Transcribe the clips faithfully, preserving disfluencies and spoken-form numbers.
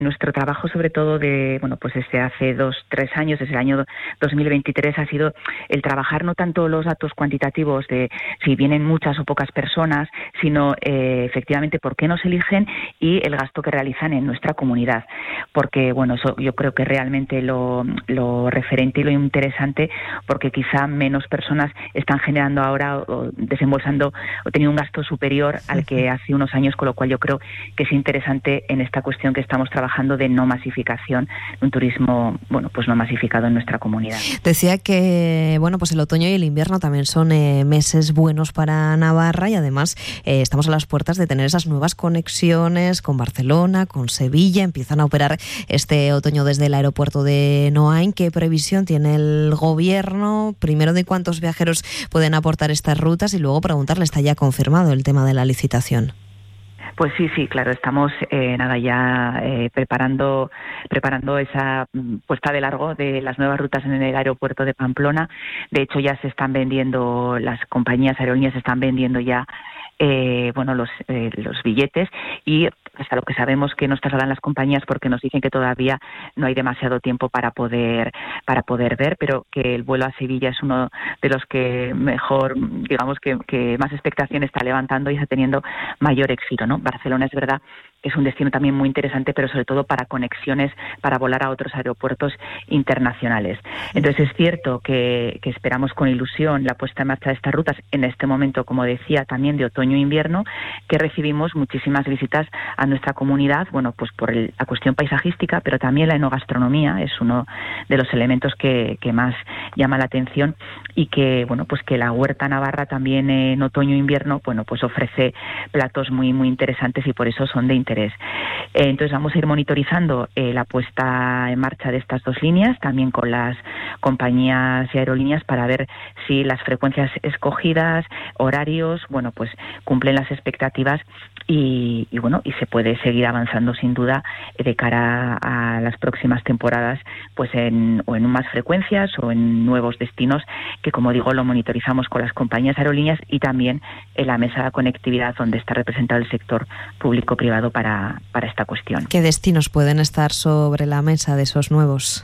Nuestro trabajo, sobre todo de, bueno, pues desde hace dos, tres años, desde el año dos mil veintitrés, ha sido el trabajar no tanto los datos cuantitativos de si vienen muchas o pocas personas, sino eh, efectivamente por qué nos eligen y el gasto que realizan en nuestra comunidad. Porque, bueno, eso yo creo que realmente lo, lo referente y lo interesante, porque quizá menos personas están generando ahora o desembolsando o teniendo un gasto superior al que hace unos años, con lo cual yo creo que es interesante en esta cuestión que estamos trabajando de no masificación, un turismo, bueno, pues no masificado en nuestra comunidad. Decía que, bueno, pues el otoño y el invierno también son eh, meses buenos para Navarra y además eh, estamos a las puertas de tener esas nuevas conexiones con Barcelona, con Sevilla. Empiezan a operar este otoño desde el aeropuerto de Noain. ¿Qué previsión tiene el gobierno? Primero, de cuántos viajeros pueden aportar estas rutas y luego preguntarle, ¿está ya confirmado el tema de la licitación? Pues sí, sí, claro, estamos eh, nada ya eh, preparando preparando esa mm, puesta de largo de las nuevas rutas en el aeropuerto de Pamplona. De hecho, ya se están vendiendo, las compañías aerolíneas están vendiendo ya eh, bueno los eh, los billetes y hasta lo que sabemos que nos trasladan las compañías porque nos dicen que todavía no hay demasiado tiempo para poder para poder ver, pero que el vuelo a Sevilla es uno de los que mejor, digamos que, que más expectación está levantando y está teniendo mayor éxito, ¿no? Barcelona es verdad que es un destino también muy interesante, pero sobre todo para conexiones, para volar a otros aeropuertos internacionales. Entonces es cierto que, que esperamos con ilusión la puesta en marcha de estas rutas, en este momento, como decía, también de otoño e invierno, que recibimos muchísimas visitas a nuestra comunidad, bueno, pues por el, la cuestión paisajística, pero también la enogastronomía es uno de los elementos que, que más llama la atención y que, bueno, pues que la huerta navarra también en otoño e invierno, bueno, pues ofrece platos muy, muy interesantes y por eso son de interés. Entonces vamos a ir monitorizando eh, la puesta en marcha de estas dos líneas, también con las compañías y aerolíneas para ver si las frecuencias escogidas, horarios, bueno, pues cumplen las expectativas y, y bueno, y se puede seguir avanzando sin duda de cara a las próximas temporadas, pues en o en más frecuencias o en nuevos destinos que, como digo, lo monitorizamos con las compañías aerolíneas y también en la mesa de conectividad donde está representado el sector público-privado para, para esta cuestión. ¿Qué destinos pueden estar sobre la mesa de esos nuevos?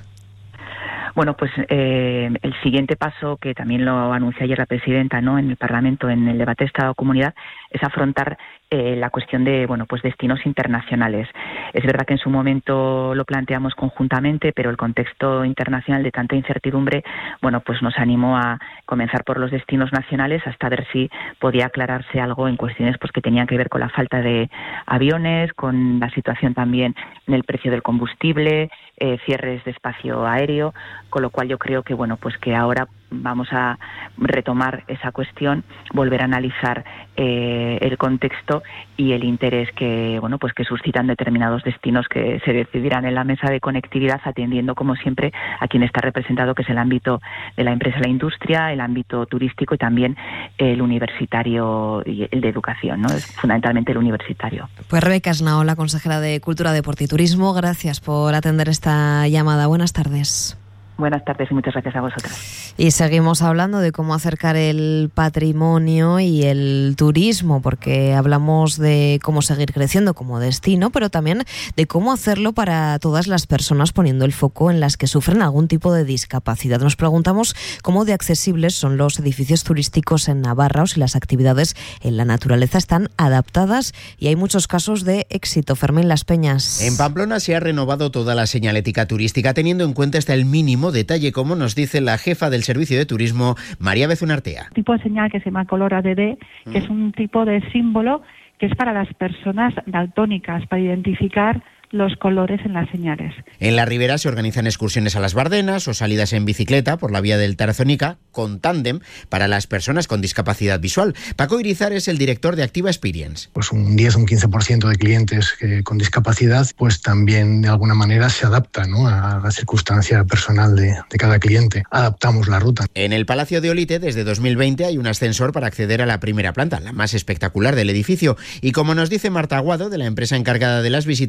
Bueno, pues eh, el siguiente paso, que también lo anunció ayer la presidenta, ¿no?, en el Parlamento, en el debate de Estado-Comunidad, es afrontar eh, la cuestión de, bueno, pues destinos internacionales. Es verdad que en su momento lo planteamos conjuntamente, pero el contexto internacional de tanta incertidumbre, bueno, pues nos animó a comenzar por los destinos nacionales hasta ver si podía aclararse algo en cuestiones pues que tenían que ver con la falta de aviones, con la situación también en el precio del combustible, eh, cierres de espacio aéreo, con lo cual yo creo que, bueno, pues que ahora vamos a retomar esa cuestión, volver a analizar eh, el contexto y el interés que, bueno, pues que suscitan determinados destinos que se decidirán en la mesa de conectividad, atendiendo como siempre a quien está representado, que es el ámbito de la empresa, la industria, el ámbito turístico y también el universitario y el de educación, ¿no? Es fundamentalmente el universitario. Pues Rebeca Esnaola, consejera de Cultura, Deporte y Turismo, gracias por atender esta llamada. Buenas tardes. Buenas tardes y muchas gracias a vosotros. Y seguimos hablando de cómo acercar el patrimonio y el turismo, porque hablamos de cómo seguir creciendo como destino, pero también de cómo hacerlo para todas las personas, poniendo el foco en las que sufren algún tipo de discapacidad. Nos preguntamos cómo de accesibles son los edificios turísticos en Navarra o si las actividades en la naturaleza están adaptadas, y hay muchos casos de éxito. Fermín Las Peñas. En Pamplona se ha renovado toda la señalética turística, teniendo en cuenta hasta el mínimo detalle, como nos dice la jefa del Servicio de Turismo, María Bezunartea. Tipo de señal que se llama color A D D, que mm. es un tipo de símbolo que es para las personas daltónicas, para identificar los colores en las señales. En la Ribera se organizan excursiones a las Bardenas o salidas en bicicleta por la vía del Tarazónica con tándem para las personas con discapacidad visual. Paco Irizar es el director de Activa Experience. Pues un diez o un quince por ciento de clientes que, con discapacidad, pues también de alguna manera se adapta, ¿no?, a la circunstancia personal de, de cada cliente. Adaptamos la ruta. En el Palacio de Olite, desde dos mil veinte, hay un ascensor para acceder a la primera planta, la más espectacular del edificio. Y como nos dice Marta Aguado, de la empresa encargada de las visitas, se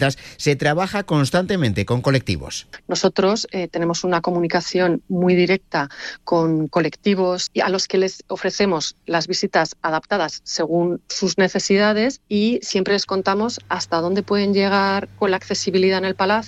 Se trabaja constantemente con colectivos. Nosotros eh, tenemos una comunicación muy directa con colectivos a los que les ofrecemos las visitas adaptadas según sus necesidades y siempre les contamos hasta dónde pueden llegar con la accesibilidad en el Palacio